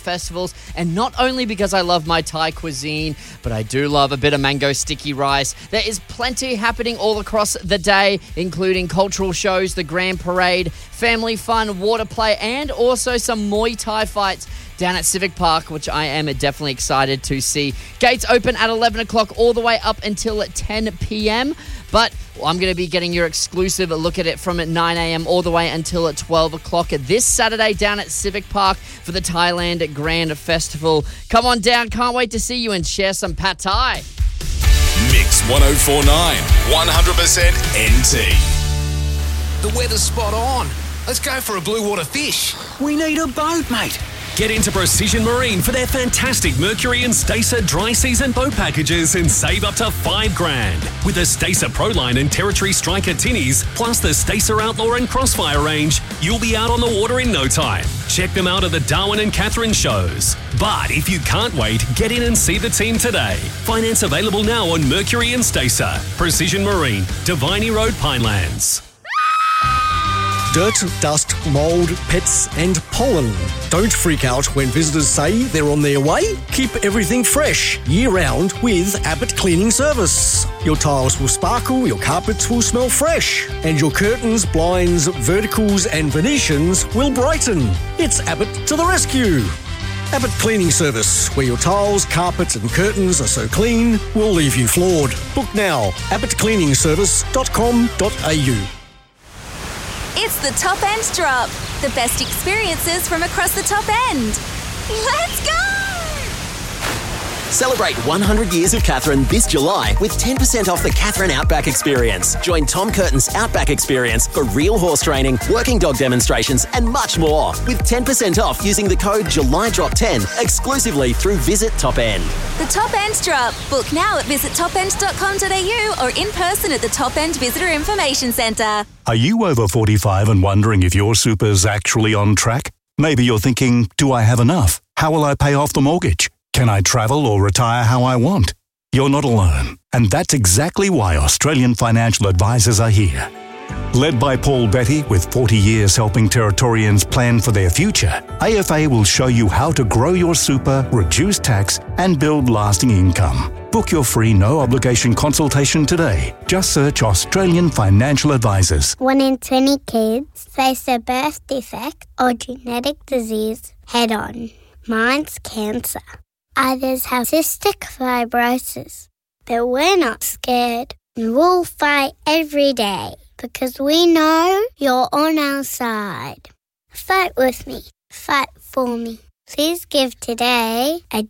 festivals, and not only because I love my Thai cuisine, but I do love a bit of mango sticky rice. There is plenty happening all across the day, including cultural shows, the Grand Parade, family fun, water play, and also some Muay Thai fights down at Civic Park, which I am definitely excited to see. Gates open at 11 o'clock all the way up until 10 p.m. But I'm going to be getting your exclusive look at it from 9 a.m. all the way until 12 o'clock this Saturday down at Civic Park for the Thailand Grand Festival. Come on down. Can't wait to see you and share some pad thai. Mix 1049, 100% NT. The weather's spot on. Let's go for a blue water fish. We need a boat, mate. Get into Precision Marine for their fantastic Mercury and Stacer dry season boat packages and save up to $5,000. With the Stacer Proline and Territory Striker tinnies, plus the Stacer Outlaw and Crossfire range, you'll be out on the water in no time. Check them out at the Darwin and Catherine shows. But if you can't wait, get in and see the team today. Finance available now on Mercury and Stacer. Precision Marine, Diviny Road, Pinelands. Dirt, dust, mould, pets and pollen. Don't freak out when visitors say they're on their way. Keep everything fresh year-round with Abbott Cleaning Service. Your tiles will sparkle, your carpets will smell fresh, and your curtains, blinds, verticals and Venetians will brighten. It's Abbott to the rescue. Abbott Cleaning Service, where your tiles, carpets and curtains are so clean, we'll leave you floored. Book now, abbottcleaningservice.com.au. It's the Top End Drop. The best experiences from across the top end. Let's go! Celebrate 100 years of Catherine this July with 10% off the Catherine Outback Experience. Join Tom Curtin's Outback Experience for real horse training, working dog demonstrations and much more. With 10% off using the code JULYDROP10 exclusively through Visit Top End. The Top End Drop. Book now at visittopend.com.au or in person at the Top End Visitor Information Centre. Are you over 45 and wondering if your super's actually on track? Maybe you're thinking, do I have enough? How will I pay off the mortgage? Can I travel or retire how I want? You're not alone. And that's exactly why Australian financial advisors are here. Led by Paul Betty, with 40 years helping Territorians plan for their future, AFA will show you how to grow your super, reduce tax, and build lasting income. Book your free no-obligation consultation today. Just search Australian Financial Advisors. 1 in 20 kids face a birth defect or genetic disease head-on. Mine's cancer. Others have cystic fibrosis. But we're not scared. We'll fight every day because we know you're on our side. Fight with me. Fight for me. Please give today at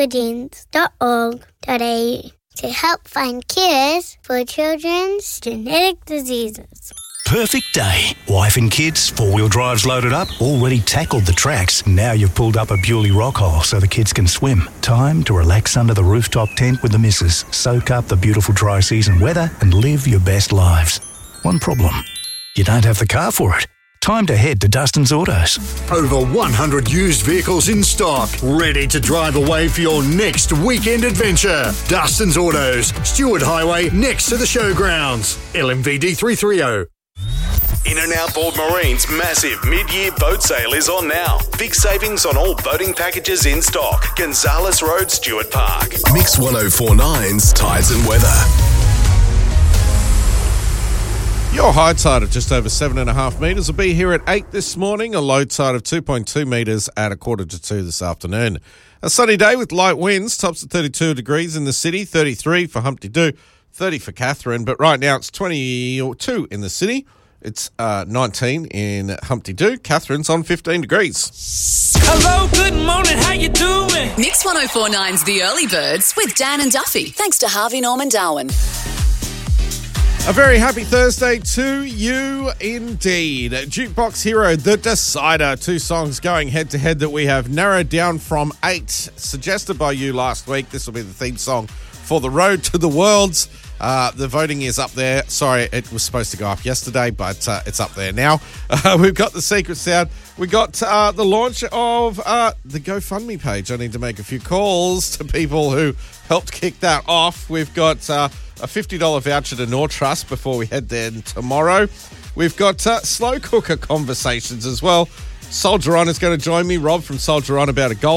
jeansforjeans.org.au to help find cures for children's genetic diseases. Perfect day. Wife and kids, four-wheel drives loaded up, already tackled the tracks. Now you've pulled up a Bewley rock hole so the kids can swim. Time to relax under the rooftop tent with the missus, soak up the beautiful dry season weather and live your best lives. One problem, you don't have the car for it. Time to head to Dustin's Autos. Over 100 used vehicles in stock, ready to drive away for your next weekend adventure. Dustin's Autos, Stewart Highway, next to the showgrounds. LMVD 330. In and Outboard Marine's massive mid-year boat sale is on now. Big savings on all boating packages in stock. Gonzales Road, Stewart Park. Mix 1049's Tides and Weather. Your high tide of just over 7.5 metres will be here at 8 this morning. A low tide of 2.2 metres at 1:45 this afternoon. A sunny day with light winds. Tops at 32 degrees in the city, 33 for Humpty Doo, 30 for Catherine. But right now it's 22 in the city. It's 19 in Humpty Doo. Catherine's on 15 degrees. Hello, good morning, how you doing? Mix 1049's The Early Birds with Dan and Duffy. Thanks to Harvey Norman Darwin. A very happy Thursday to you indeed. Jukebox Hero, The Decider. 2 songs going head-to-head that we have narrowed down from 8, suggested by you last week. This will be the theme song for The Road to the Worlds. The voting is up there. Sorry, it was supposed to go up yesterday, but it's up there now. We've got the secret sound. We got the launch of the GoFundMe page. I need to make a few calls to people who helped kick that off. We've got a $50 voucher to Nor Trust before we head there tomorrow. We've got slow cooker conversations as well. Soldier On is going to join me, Rob from Soldier On, about a goal